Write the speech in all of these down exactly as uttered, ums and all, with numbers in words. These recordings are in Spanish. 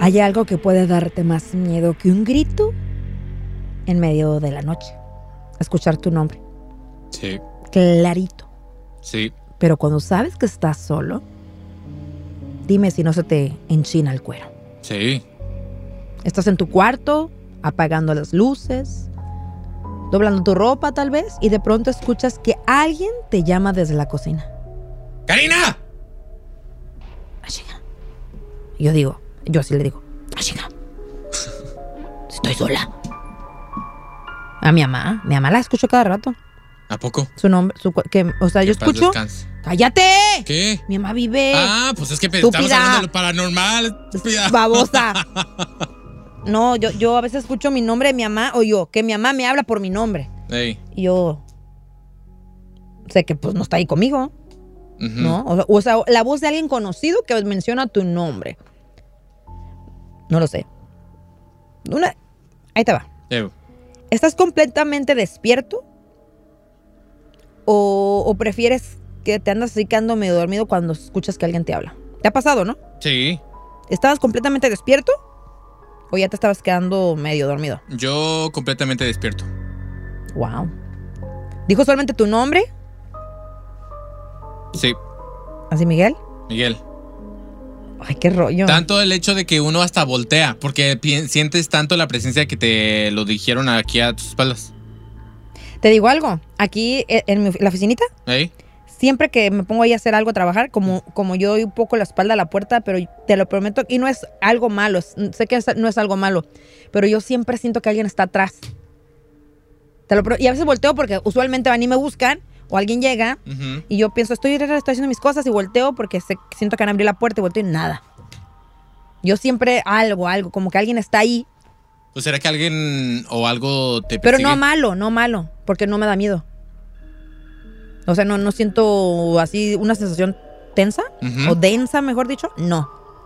Hay algo que puede darte más miedo que un grito en medio de la noche. Escuchar tu nombre. Sí. Clarito. Sí. Pero cuando sabes que estás solo, dime si no se te enchina el cuero. Sí. Estás en tu cuarto, apagando las luces, doblando tu ropa tal vez, y de pronto escuchas que alguien te llama desde la cocina. ¡Karina! Ah, chica. Yo digo, yo así le digo, ah, chica. Estoy sola. A mi mamá, mi mamá la escucho cada rato. ¿A poco? Su nombre, su, que, o sea, Que yo en paz escucho. descanse. ¡Cállate! ¿Qué? Mi mamá vive. Ah, pues es que Estúpida. estamos hablando de lo paranormal. Estúpida. Babosa. No, yo, yo a veces escucho mi nombre de mi mamá, o yo, que mi mamá me habla por mi nombre. Ey. Y yo sé que pues no está ahí conmigo, Uh-huh. ¿no? O sea, o sea, la voz de alguien conocido que menciona tu nombre. No lo sé. Una, ahí te va. Ew. ¿Estás completamente despierto? O, ¿O prefieres que te andas así quedando medio dormido cuando escuchas que alguien te habla? ¿Te ha pasado, no? Sí. ¿Estabas completamente despierto? ¿O ya te estabas quedando medio dormido? Yo completamente despierto. Wow. ¿Dijo solamente tu nombre? Sí. ¿Así, Miguel? Miguel. Ay, qué rollo. Tanto el hecho de que uno hasta voltea, porque pi- sientes tanto la presencia que te lo dijeron aquí a tus espaldas. Te digo algo. Aquí en, en mi, la oficinita, ¿Eh? siempre que me pongo ahí a hacer algo, a trabajar, como, como yo doy un poco la espalda a la puerta, pero te lo prometo, y no es algo malo, es- sé que es- no es algo malo, pero yo siempre siento que alguien está atrás. Te lo pro- y a veces volteo porque usualmente van y me buscan, o alguien llega, Uh-huh. y yo pienso, estoy, estoy haciendo mis cosas, y volteo porque sé- siento que van a abrir la puerta, y volteo y nada. Yo siempre algo, algo, como que alguien está ahí, ¿O será que alguien o algo te pero persigue? no malo, no malo, porque no me da miedo. O sea, no, no siento así una sensación tensa, Ujú. o densa, mejor dicho, no.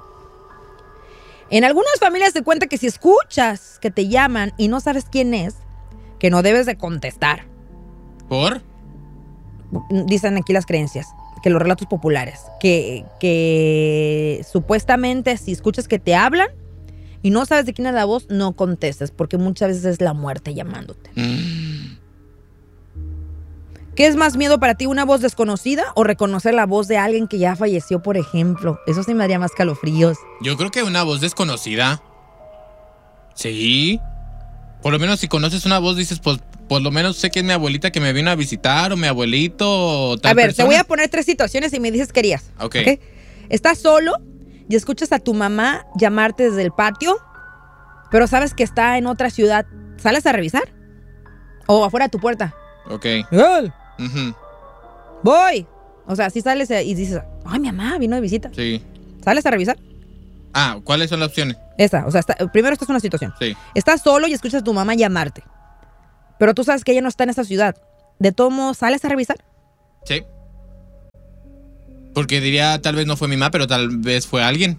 En algunas familias se cuenta que si escuchas que te llaman y no sabes quién es, que no debes de contestar. ¿Por? Dicen aquí las creencias, que los relatos populares, que, que supuestamente si escuchas que te hablan y no sabes de quién es la voz, no contestes, porque muchas veces es la muerte llamándote. Mm. ¿Qué es más miedo para ti, una voz desconocida o reconocer la voz de alguien que ya falleció, por ejemplo? Eso sí me daría más calofríos. Yo creo que una voz desconocida. Sí. Por lo menos si conoces una voz dices, pues por lo menos sé que es mi abuelita que me vino a visitar o mi abuelito o tal A ver, persona. te voy a poner tres situaciones y me dices qué harías. Ok. ¿Ok? Estás solo y escuchas a tu mamá llamarte desde el patio, pero sabes que está en otra ciudad. ¿Sales a revisar? ¿O afuera de tu puerta? Ok. ¡Miguel! Ujú. ¡Voy! O sea, si sales y dices, ay, mi mamá vino de visita. Sí. ¿Sales a revisar? Ah, ¿cuáles son las opciones? Esa, o sea, está- primero esta es una situación. Sí. Estás solo y escuchas a tu mamá llamarte, pero tú sabes que ella no está en esa ciudad. ¿De todo modo sales a revisar? Sí. Porque diría, tal vez no fue mi mamá, pero tal vez fue alguien.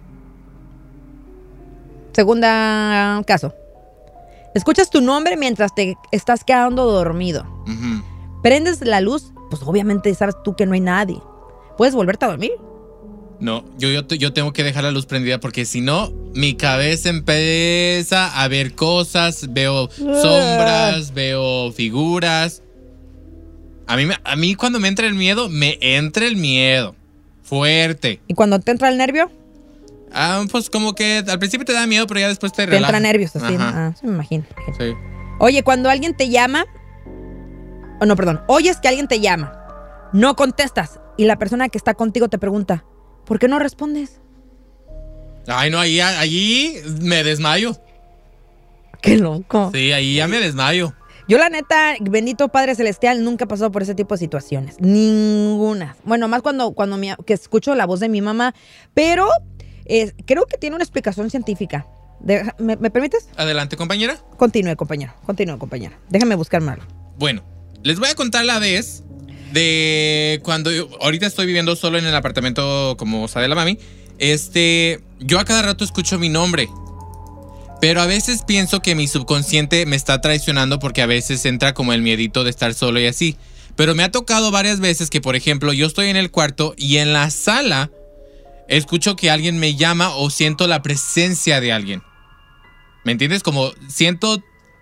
Segunda caso. Escuchas tu nombre mientras te estás quedando dormido. Ujú. Prendes la luz, pues obviamente sabes tú que no hay nadie. ¿Puedes volverte a dormir? No, yo, yo, yo tengo que dejar la luz prendida porque si no, mi cabeza empieza a ver cosas, veo sombras, veo figuras. A mí, me- a mí cuando me entra el miedo, me entra el miedo. Fuerte. ¿Y cuando te entra el nervio? Ah, pues como que al principio te da miedo, pero ya después te Te relaja. entra nervios, así. Ajá. Ah, sí, me imagino. Sí. Oye, cuando alguien te llama... Oh, no, perdón. Oyes que alguien te llama. No contestas. Y la persona que está contigo te pregunta, ¿por qué no respondes? Ay, no, ahí, allí me desmayo. ¡Qué loco! Sí, ahí ya me desmayo. Yo la neta, bendito Padre Celestial, nunca he pasado por ese tipo de situaciones. Ninguna. Bueno, más cuando, cuando mi- que escucho la voz de mi mamá. Pero eh, creo que tiene una explicación científica. De- ¿me, me permites? Adelante, compañera. Continúe, compañero. Continúe, compañera. Déjame buscar mal. Bueno, les voy a contar la vez de cuando yo, ahorita estoy viviendo solo en el apartamento, como sabe la mami. Este, yo a cada rato escucho mi nombre. Pero a veces pienso que mi subconsciente me está traicionando porque a veces entra como el miedito de estar solo y así. Pero me ha tocado varias veces que, por ejemplo, yo estoy en el cuarto y en la sala escucho que alguien me llama o siento la presencia de alguien. ¿Me entiendes? Como siento...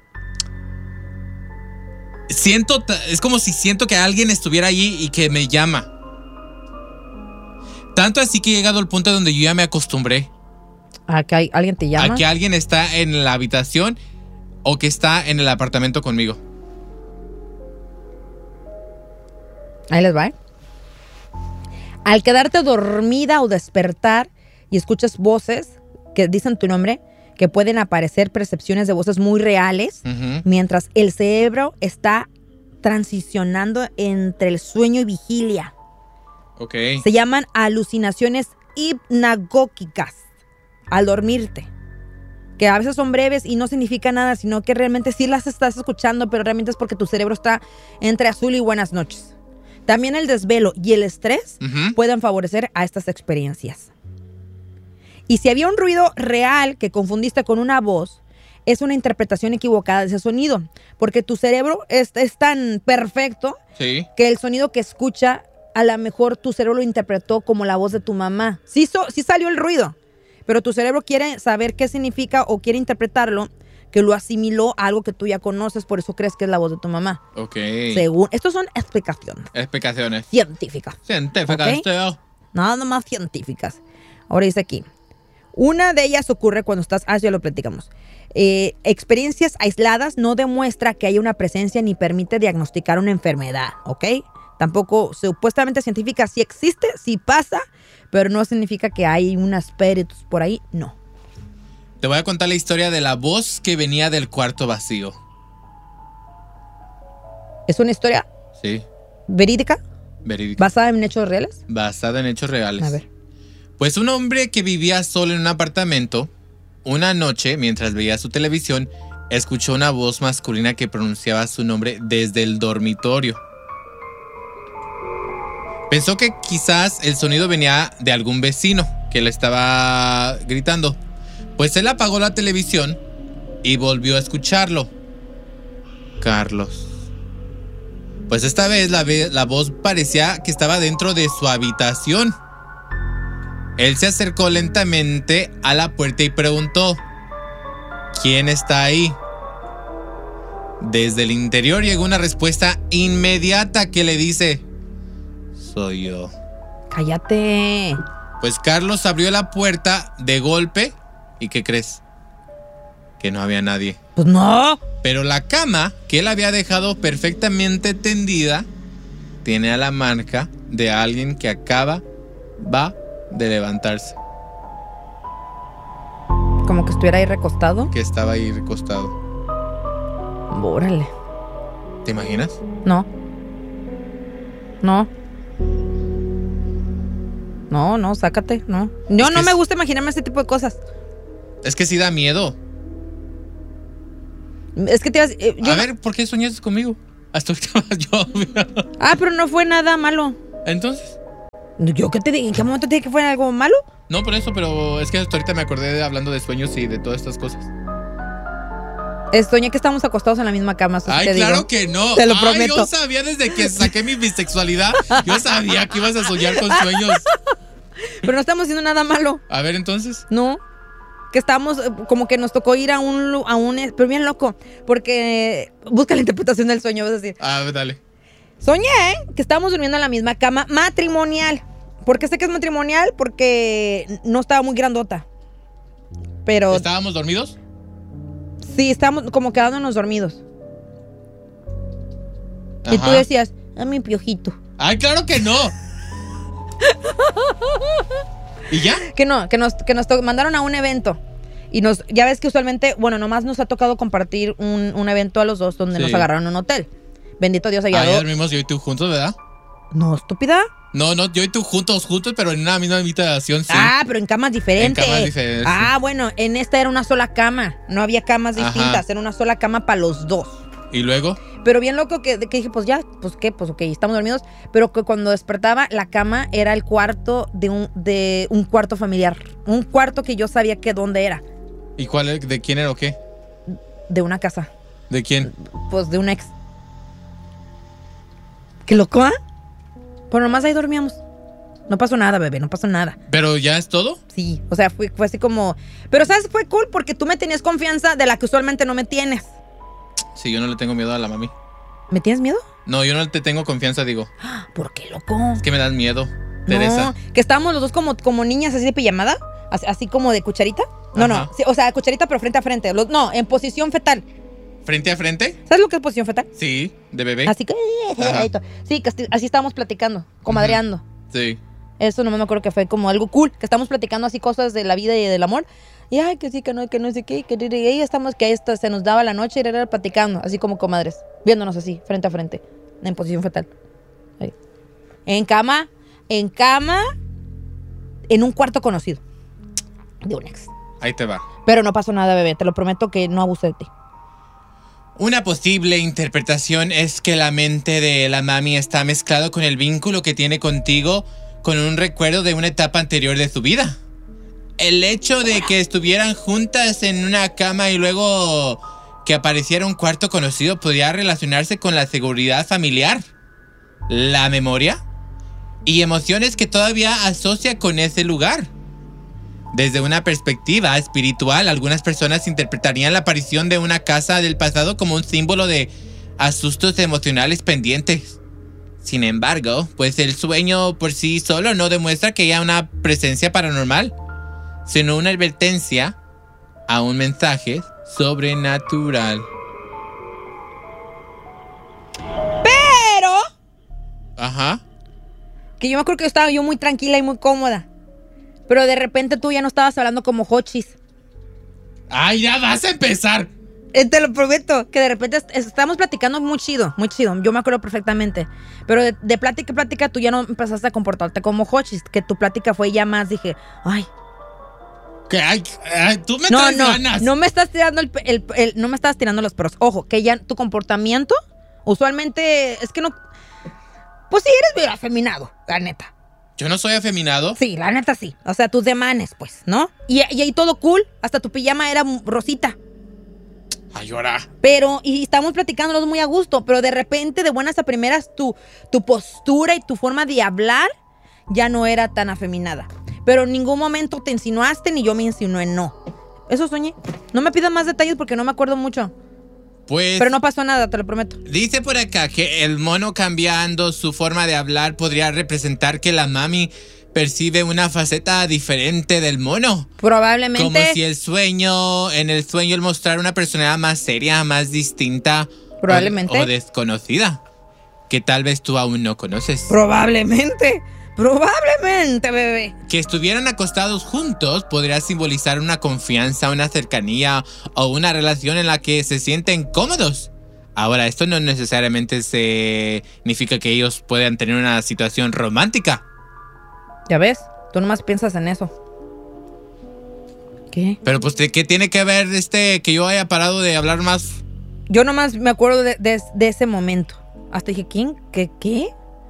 Siento... Es como si siento que alguien estuviera allí y que me llama. Tanto así que he llegado al punto donde yo ya me acostumbré. ¿A que hay, alguien te llama? A que alguien está en la habitación o que está en el apartamento conmigo. Ahí les va, ¿eh? Al quedarte dormida o despertar y escuchas voces que dicen tu nombre, que pueden aparecer percepciones de voces muy reales, uh-huh. mientras el cerebro está transicionando entre el sueño y vigilia. Okay. Se llaman alucinaciones hipnagógicas al dormirte, que a veces son breves y no significa nada, sino que realmente sí las estás escuchando, pero realmente es porque tu cerebro está entre azul y buenas noches. También el desvelo y el estrés uh-huh. pueden favorecer a estas experiencias. Y si había un ruido real que confundiste con una voz, es una interpretación equivocada de ese sonido, porque tu cerebro es, es tan perfecto sí. que el sonido que escucha, a lo mejor tu cerebro lo interpretó como la voz de tu mamá. Sí, so, sí salió el ruido, pero tu cerebro quiere saber qué significa o quiere interpretarlo, que lo asimiló a algo que tú ya conoces, por eso crees que es la voz de tu mamá. Ok. Según, estos son explicaciones. Explicaciones. Científicas. Científicas, ¿Okay? Nada más científicas. Ahora dice aquí. Una de ellas ocurre cuando estás, ah, ya lo platicamos. Eh, experiencias aisladas no demuestra que haya una presencia ni permite diagnosticar una enfermedad, ¿ok? Tampoco, supuestamente científica, sí existe, sí pasa, pero no significa que hay un espíritu por ahí, no. Te voy a contar la historia de la voz que venía del cuarto vacío. ¿Es una historia? Sí. ¿Verídica? Verídica. ¿Basada en hechos reales? Basada en hechos reales. A ver. Pues un hombre que vivía solo en un apartamento, una noche, mientras veía su televisión, escuchó una voz masculina que pronunciaba su nombre desde el dormitorio. Pensó que quizás el sonido venía de algún vecino que le estaba gritando. Pues él apagó la televisión y volvió a escucharlo. Carlos. Pues esta vez la, la voz parecía que estaba dentro de su habitación. Él se acercó lentamente a la puerta y preguntó: ¿quién está ahí? Desde el interior llegó una respuesta inmediata que le dice: soy yo. ¡Cállate! Pues Carlos abrió la puerta de golpe. ¿Y qué crees? Que no había nadie. Pues no. Pero la cama que él había dejado perfectamente tendida tiene a la marca de alguien que acaba va de levantarse. Como que estuviera ahí recostado. Que estaba ahí recostado. Órale. ¿Te imaginas? No. No. No, no, sácate, no. Yo no me gusta imaginarme ese tipo de cosas. Es que sí da miedo. Es que te vas, eh, yo A no... ver, ¿por qué soñaste conmigo? Hasta ahorita yo. Ah, pero no fue nada malo. Entonces. ¿Yo qué te dije? ¿En qué momento te dije que fue algo malo? No, por eso, pero es que hasta ahorita me acordé de hablando de sueños y de todas estas cosas. Soñé que estábamos acostados en la misma cama. Ay, te claro digo. que no. Te lo Ay, prometo. Yo sabía desde que saqué mi bisexualidad. Yo sabía que ibas a soñar con sueños. Pero no estamos haciendo nada malo. A ver, entonces. No. Que estábamos, como que nos tocó ir a un, a un, pero bien loco, porque busca la interpretación del sueño, vas a decir. Ah, dale. Soñé que estábamos durmiendo en la misma cama matrimonial. ¿Por qué sé que es matrimonial? Porque no estaba muy grandota. Pero. ¿Estábamos dormidos? Sí, estábamos como quedándonos dormidos. Ajá. Y tú decías, a mi piojito. Ay, claro que no. ¿Y ya? Que no, que nos, que nos to- mandaron a un evento. Y nos, ya ves que usualmente, bueno, nomás nos ha tocado compartir un, un evento a los dos donde sí. nos agarraron en un hotel. Bendito Dios, allá. Ah, ya dormimos yo y tú juntos, ¿verdad? No, estúpida. No, no, yo y tú juntos, juntos, pero en una misma habitación, sí. Ah, pero en camas diferentes. En camas diferentes. Ah, bueno, en esta era una sola cama. No había camas distintas, Ajá. era una sola cama para los dos. ¿Y luego? Pero bien loco que, que dije, pues ya, pues qué, pues ok, estamos dormidos. Pero que cuando despertaba, la cama era el cuarto de un, de un cuarto familiar. Un cuarto que yo sabía que dónde era. ¿Y cuál, de quién era o qué? De una casa. ¿De quién? Pues de un ex. ¿Qué loco, ah? ¿eh? Pero nomás ahí dormíamos. No pasó nada, bebé, no pasó nada. ¿Pero ya es todo? Sí, o sea, fue, fue así como... Pero, ¿sabes? Fue cool porque tú me tenías confianza de la que usualmente no me tienes. Sí, yo no le tengo miedo a la mami. ¿Me tienes miedo? No, yo no te tengo confianza, digo. ¿Por qué, loco? Es que me das miedo, Teresa. No, que estábamos los dos como, como niñas así de pijamada, así, así como de cucharita. No, Ajá. no, sí, o sea, cucharita pero frente a frente. Los- no, en posición fetal. ¿Frente a frente? ¿Sabes lo que es posición fetal? Sí, de bebé. Así que... Ajá. Sí, que asti- así estábamos platicando, comadreando. Sí. Eso no me acuerdo que fue como algo cool, que estamos platicando así cosas de la vida y del amor. Y ay, que sí, que no, que no sé qué, que y ahí estamos, que ahí está, se nos daba la noche y era platicando, así como comadres, viéndonos así, frente a frente, en posición fetal. Ahí. En cama, en cama, en un cuarto conocido de un ex. Ahí te va. Pero no pasó nada, bebé, te lo prometo que no abusé de ti. Una posible interpretación es que la mente de la mami está mezclado con el vínculo que tiene contigo con un recuerdo de una etapa anterior de su vida. El hecho de que estuvieran juntas en una cama y luego que apareciera un cuarto conocido podría relacionarse con la seguridad familiar, la memoria y emociones que todavía asocia con ese lugar. Desde una perspectiva espiritual, algunas personas interpretarían la aparición de una casa del pasado como un símbolo de asustos emocionales pendientes. Sin embargo, pues el sueño por sí solo no demuestra que haya una presencia paranormal, sino una advertencia a un mensaje sobrenatural. Pero Ajá. que yo me acuerdo que yo estaba yo muy tranquila y muy cómoda. Pero de repente tú ya no estabas hablando como Hochis. ¡Ay, ya vas a empezar! Eh, Te lo prometo, que de repente est- estábamos platicando muy chido, muy chido. Yo me acuerdo perfectamente. Pero de, de plática y plática tú ya no empezaste a comportarte como Hochis. Que tu plática fue ya más, dije, ay. ¿Qué? Ay, ay, tú me No, traes no, ganas. no me estás tirando el, pe- el- el- no me estás tirando los perros. Ojo, que ya tu comportamiento, usualmente, es que no. Pues sí, eres bien afeminado, la neta. Yo no soy afeminado. Sí, la neta sí. O sea, tus demanes, pues, ¿no? Y, y ahí todo cool. Hasta tu pijama era rosita. Ay, ahora. Pero, y estábamos platicándolos muy a gusto, pero de repente, de buenas a primeras, tu, tu postura y tu forma de hablar ya no era tan afeminada. Pero en ningún momento te insinuaste ni yo me insinué, no. Eso soñé. No me pidas más detalles porque no me acuerdo mucho. Pues... Pero no pasó nada, te lo prometo. Dice por acá que el mono cambiando su forma de hablar podría representar que la mami percibe una faceta diferente del mono. Probablemente. Como si el sueño, en el sueño el mostrar una personalidad más seria, más distinta. Probablemente. O, o desconocida. Que tal vez tú aún no conoces. Probablemente. Probablemente, bebé. Que estuvieran acostados juntos podría simbolizar una confianza, una cercanía o una relación en la que se sienten cómodos. Ahora, esto no necesariamente significa que ellos puedan tener una situación romántica. Ya ves, tú nomás piensas en eso. ¿Qué? Pero pues, ¿qué tiene que ver este que yo haya parado de hablar más? Yo nomás me acuerdo de, de- de ese momento. Hasta dije, ¿quién? ¿Qué? ¿Qué?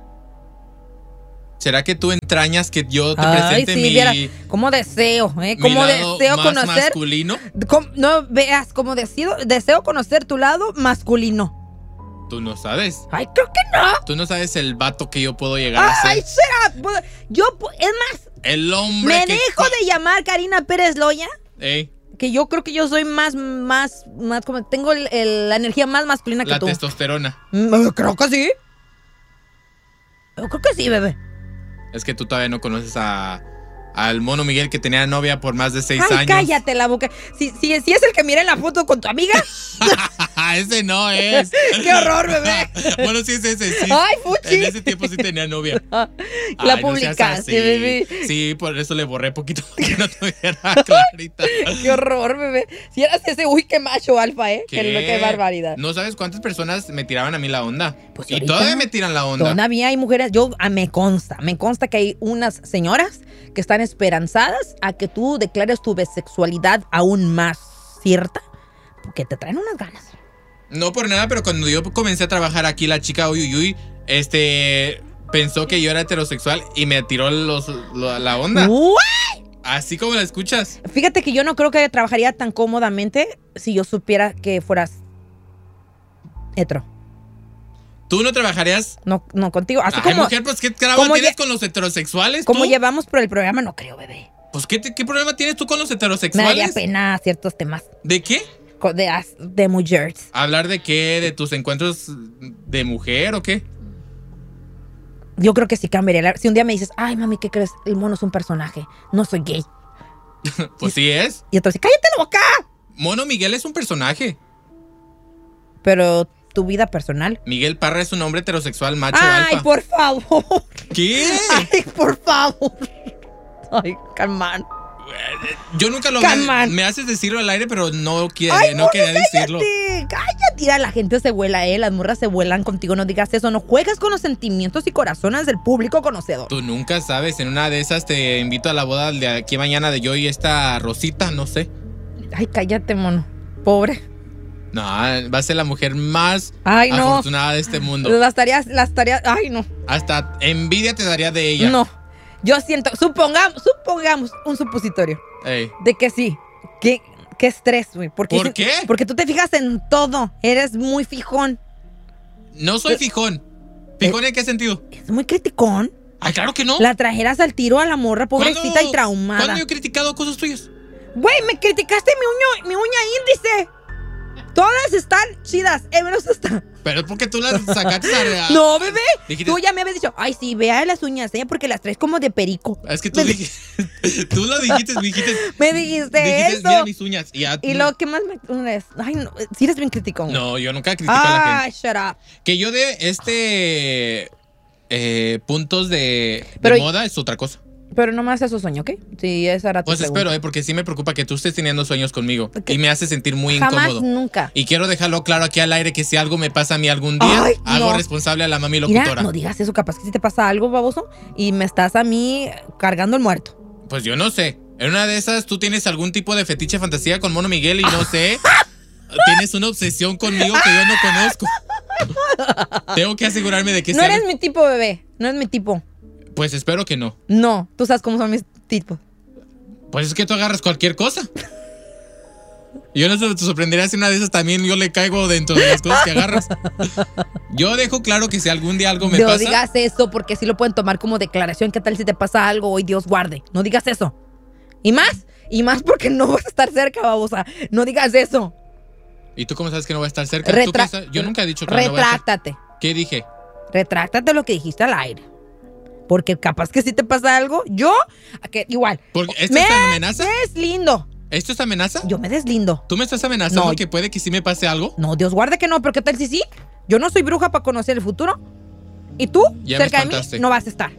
¿Será que tú entrañas que yo te Ay, presente sí, mi, viera, cómo deseo, ¿eh? mi Cómo lado deseo más conocer. masculino? Cómo- no veas, como deseo, deseo conocer tu lado masculino. Tú no sabes. Ay, creo que no. Tú no sabes el vato que yo puedo llegar a Ay, ser. será. Yo, pu- es más, El hombre me que... dejo de llamar Karina Pérez Loya. Ey, Que yo creo que yo soy más, más, más, como tengo el- el- la energía más masculina que la tú. testosterona. Mm, Creo que sí. Yo creo que sí, bebé. Es que tú todavía no conoces a al mono Miguel que tenía novia por más de seis Ay, años. cállate la boca. Si, si, si es el que mira en la foto con tu amiga. Ese no es. ¡Qué horror, bebé! Bueno, sí es ese, sí. Ay, fuchi. En ese tiempo sí tenía novia. La Ay, no seas publicaste, así. bebé. Sí, por eso le borré poquito para que no tuviera clarita. ¡Qué horror, bebé! Si eras ese, uy, qué macho alfa, ¿eh? Qué, qué barbaridad. No sabes cuántas personas me tiraban a mí la onda. Pues y ahorita todavía me tiran la onda. Todavía hay mujeres, yo ah, me consta, me consta que hay unas señoras que están esperanzadas a que tú declares tu bisexualidad aún más cierta, porque te traen unas ganas. No por nada, pero cuando yo comencé a trabajar aquí, la chica uy, uy, uy, este, pensó que yo era heterosexual y me tiró los, lo- la onda. ¡Uy! Así como la escuchas. Fíjate que yo no creo que trabajaría tan cómodamente si yo supiera que fueras hetero. ¿Tú no trabajarías? No, no contigo. Así Ay, como, mujer, pues ¿qué trabajo tienes lle- con los heterosexuales? como tú? llevamos por el programa, no creo, bebé. Pues ¿qué, te- ¿qué problema tienes tú con los Me heterosexuales? daría pena ciertos temas ¿De qué? co- de, as- de mujeres. ¿Hablar de qué? ¿De tus encuentros de mujer o qué? Yo creo que sí cambiaría. la- Si un día me dices, ay, mami, ¿qué crees? El mono es un personaje. No soy gay. Pues sí es. Y entonces, cállate la boca. Mono Miguel es un personaje. Pero tu vida personal. Miguel Parra es un hombre heterosexual macho Ay, alfa. por favor. ¿Qué? Ay, por favor. Ay, calman. Yo nunca lo Come me, on. me haces decirlo al aire, pero no, quiere, Ay, no mono, quería decirlo. cállate. Cállate. Mira, la gente se vuela, eh. Las morras se vuelan contigo. No digas eso. No juegas con los sentimientos y corazones del público conocedor. Tú nunca sabes, en una de esas te invito a la boda de aquí mañana de yo y esta Rosita, no sé. Ay, cállate, mono. Pobre. No, va a ser la mujer más Ay, no. afortunada de este mundo. Las tareas, las tareas. Ay, no. Hasta envidia te daría de ella. No. Yo siento, supongamos, supongamos un supositorio Ey. de que sí. Qué, qué estrés, güey. Porque ¿Por si- qué? Porque tú te fijas en todo. Eres muy fijón. No soy fijón. ¿Fijón en qué sentido? Es muy criticón. Ay, claro que no. La trajeras al tiro a la morra, pobrecita ¿Cuándo- y traumada. ¿Cuándo yo he criticado cosas tuyas? Güey, me criticaste mi uña, mi uña índice. Todas están chidas, eh, menos esta. Pero es porque tú las sacaste a... No, bebé. Dijiste- Tú ya me habías dicho, ay, sí, vea las uñas, eh, porque las traes como de perico. Es que tú Me- dijiste... Tú lo dijiste, me dijiste... Me dijiste, dijiste, eso. mira mis uñas. Y, ya, Y tú- lo que más me... es, ay, no, sí eres bien criticón. güey. No, yo nunca critico a la Ay, gente. shut up. Que yo de este... eh, puntos de, de Pero- moda es otra cosa. Pero no me haces su sueño, ¿ok? Sí, esa era tu Pues pregunta. espero, eh, porque sí me preocupa que tú estés teniendo sueños conmigo. Ok. Y me hace sentir muy Jamás, incómodo. nunca. Y quiero dejarlo claro aquí al aire que si algo me pasa a mí algún día, Ay, hago no. responsable a la mami locutora. Mira, no digas eso, capaz que si te pasa algo, baboso, y me estás a mí cargando el muerto. Pues yo no sé. En una de esas, tú tienes algún tipo de fetiche fantasía con Mono Miguel y no sé. Tienes una obsesión conmigo que yo no conozco. Tengo que asegurarme de que No sea- eres mi tipo, bebé. No es mi tipo. Pues espero que no. No, tú sabes cómo son mis tipos. Pues es que tú agarras cualquier cosa. Yo no te sorprendería si una de esas también yo le caigo dentro de las cosas que agarras. Yo dejo claro que si algún día algo me No pasa. digas eso, porque sí lo pueden tomar como declaración. ¿Qué tal si te pasa algo? Hoy Dios guarde. No digas eso. Y más, y más porque no vas a estar cerca, babosa. No digas eso. ¿Y tú cómo sabes que no va a estar cerca? ¿Tú Retra- piensas- Yo nunca he dicho que no va a estar. Retráctate. ¿Qué dije? Retráctate lo que dijiste al aire. Porque capaz que si te pasa algo, yo, a que igual. Porque ¿esto me es amenaza? deslindo. ¿Esto es amenaza? Yo me deslindo. ¿Tú me estás amenazando No. que puede que sí me pase algo? No, Dios guarde que no, pero ¿qué tal si sí? Yo no soy bruja para conocer el futuro. Y tú, Ya me cerca de mí, espantaste. no vas a estar.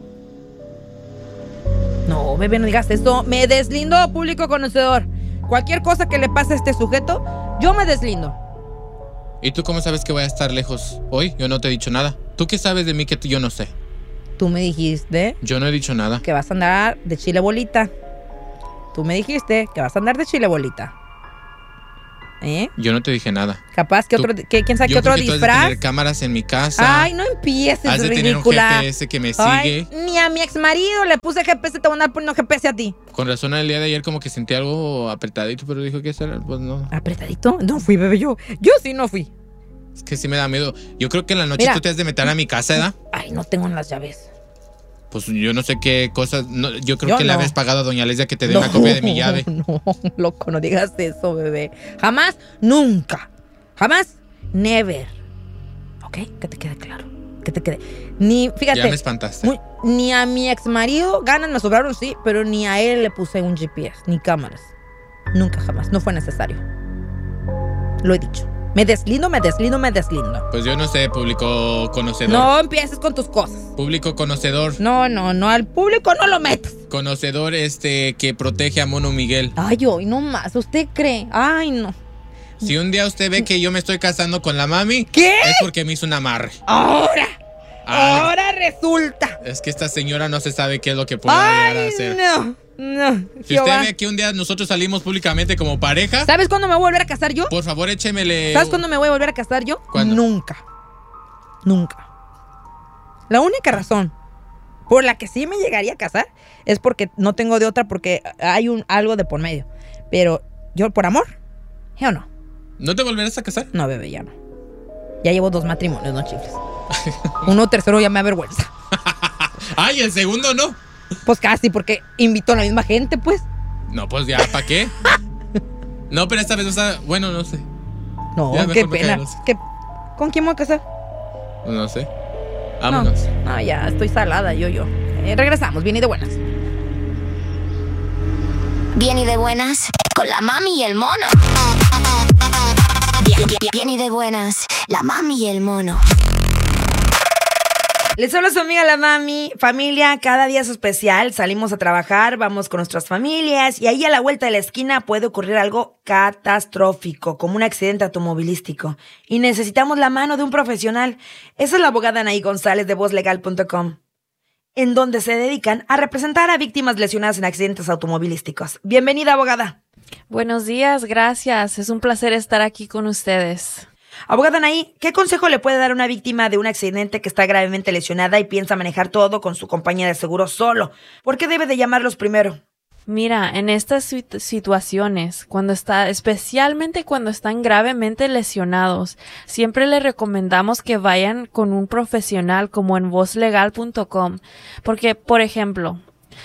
No, bebé, no digas eso. Me deslindo, público conocedor. Cualquier cosa que le pase a este sujeto, yo me deslindo. ¿Y tú cómo sabes que voy a estar lejos hoy? Yo no te he dicho nada. ¿Tú qué sabes de mí que yo no sé? Tú me dijiste Yo no he dicho nada. que vas a andar de chile bolita. Tú me dijiste que vas a andar de chile bolita. ¿Eh? Yo no te dije nada. Capaz que Tú- otro, que, quién sabe Yo qué otro creo que tú has de disfraz. tener cámaras en mi casa. Ay, no empieces, has de tener un ridícula. G P S que me sigue. Ay, ni a mi ex marido le puse G P S, te voy a andar poniendo G P S a ti. Con razón el día de ayer como que sentí algo apretadito, pero dijo que eso era, pues no. ¿Apretadito? No fui, bebé, yo. Yo sí no fui. Es que sí me da miedo. Yo creo que en la noche Mira. tú te has de meter a mi casa, ¿verdad? Ay, no tengo las llaves. Pues yo no sé qué cosas. no, yo creo Yo que le no. habías pagado a doña Lesia que te dé una copia de mi llave. No, loco, no digas eso, bebé. Jamás, nunca. Jamás, never. ¿Ok? Que te quede claro. Que te quede. Ni, fíjate. Ya me espantaste. muy- ni a mi ex marido, ganas me sobraron, sí, pero ni a él le puse un G P S, ni cámaras. Nunca, jamás. No fue necesario. Lo he dicho. Me deslindo, me deslindo, me deslindo. Pues yo no sé, público conocedor. No empieces con tus cosas. Público conocedor. No, no, no. Al público no lo metas. Conocedor este que protege a Mono Miguel. Ay, hoy no más. ¿Usted cree? Ay, no. Si un día usted ve que yo me estoy casando con la mami, ¿Qué? es porque me hizo un amarre. Ahora. Ay. Ahora resulta. Es que esta señora no se sabe qué es lo que puede llegar a Ay, hacer. no. No. Si Jehová. usted ve que un día nosotros salimos públicamente como pareja, ¿Sabes cuándo me voy a volver a casar yo? por favor échemele. ¿Sabes cuándo me voy a volver a casar yo? ¿Cuándo? Nunca. Nunca. La única razón por la que sí me llegaría a casar es porque no tengo de otra, porque hay un algo de por medio. Pero yo por amor, yo no. ¿No te volverás a casar? No, bebé, ya no. Ya llevo dos matrimonios, no chifles. Uno tercero ya me avergüenza. Ay, el segundo no. Pues casi, porque invitó a la misma gente, pues. No, pues ya, ¿para qué? No, pero esta vez no está... Bueno, no sé. No, Ya, qué mejor me pena. callo, no sé. ¿Qué- ¿Con quién me voy a casar? No sé. Vámonos. No, no, ya estoy salada, yo, yo. Eh, regresamos, bien y de buenas. Bien y de buenas, con la mami y el mono. Bien, bien, bien y de buenas, la mami y el mono. Les habla su amiga la mami. Familia, cada día es especial. Salimos a trabajar, vamos con nuestras familias y ahí a la vuelta de la esquina puede ocurrir algo catastrófico, como un accidente automovilístico. Y necesitamos la mano de un profesional. Esa es la abogada Anaí González de voz legal punto com, en donde se dedican a representar a víctimas lesionadas en accidentes automovilísticos. Bienvenida, abogada. Buenos días, gracias. Es un placer estar aquí con ustedes. Abogada Anaí, ¿qué consejo le puede dar a una víctima de un accidente que está gravemente lesionada y piensa manejar todo con su compañía de seguro solo? ¿Por qué debe de llamarlos primero? Mira, en estas situ- situaciones, cuando está, especialmente cuando están gravemente lesionados, siempre les recomendamos que vayan con un profesional como en voz legal punto com, porque, por ejemplo,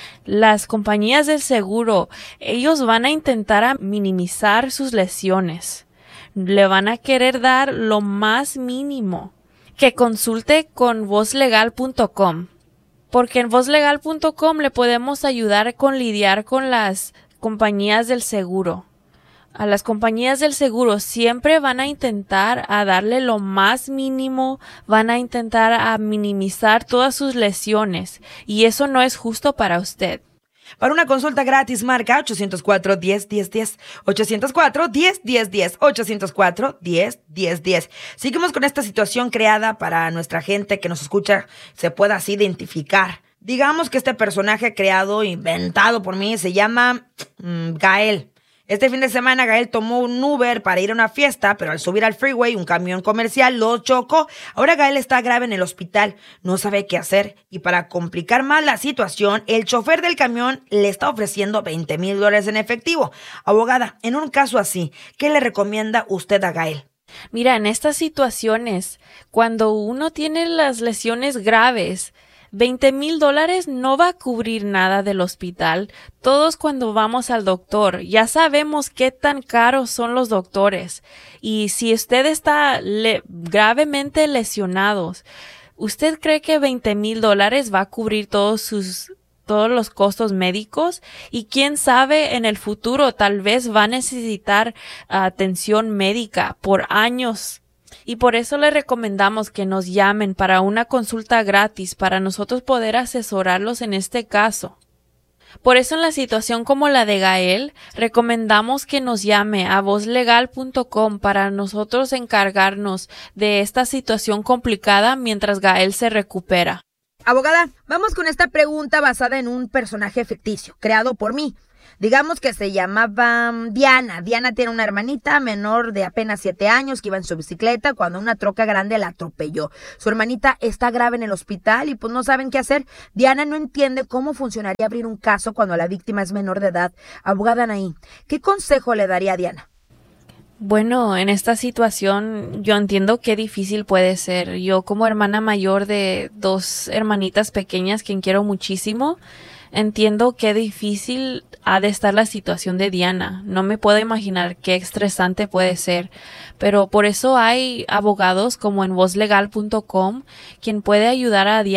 las compañías del seguro, ellos van a intentar a minimizar sus lesiones. Le van a querer dar lo más mínimo. Que consulte con voz legal punto com. Porque en voz legal punto com le podemos ayudar con lidiar con las compañías del seguro. A las compañías del seguro siempre van a intentar a darle lo más mínimo, van a intentar a minimizar todas sus lesiones. Y eso no es justo para usted. Para una consulta gratis, marca ocho cero cuatro, diez, diez, diez, ocho cero cuatro, diez, diez, diez, ocho cero cuatro, diez, diez, diez. Seguimos con esta situación creada para nuestra gente que nos escucha se pueda así identificar. Digamos que este personaje creado, inventado por mí, se llama mmm, Gael. Este fin de semana Gael tomó un Uber para ir a una fiesta, pero al subir al freeway un camión comercial lo chocó. Ahora Gael está grave en el hospital, no sabe qué hacer y para complicar más la situación, el chofer del camión le está ofreciendo veinte mil dólares en efectivo. Abogada, en un caso así, ¿qué le recomienda usted a Gael? Mira, en estas situaciones, cuando uno tiene las lesiones graves, veinte mil dólares no va a cubrir nada del hospital. Todos cuando vamos al doctor ya sabemos qué tan caros son los doctores. Y si usted está le- gravemente lesionado, ¿usted cree que veinte mil dólares va a cubrir todos sus todos los costos médicos? Y quién sabe, en el futuro tal vez va a necesitar atención médica por años. Y por eso le recomendamos que nos llamen para una consulta gratis para nosotros poder asesorarlos en este caso. Por eso en la situación como la de Gael, recomendamos que nos llame a voz legal punto com para nosotros encargarnos de esta situación complicada mientras Gael se recupera. Abogada, vamos con esta pregunta basada en un personaje ficticio, creado por mí. Digamos que se llamaba Diana. Diana tiene una hermanita menor de apenas siete años que iba en su bicicleta cuando una troca grande la atropelló. Su hermanita está grave en el hospital y pues no saben qué hacer. Diana no entiende cómo funcionaría abrir un caso cuando la víctima es menor de edad. Abogada Anaí, ¿qué consejo le daría a Diana? Bueno, en esta situación yo entiendo qué difícil puede ser. Yo como hermana mayor de dos hermanitas pequeñas, quien quiero muchísimo, entiendo qué difícil ha de estar la situación de Diana. No me puedo imaginar qué estresante puede ser. Pero por eso hay abogados como en voz legal punto com quien puede ayudar a Diana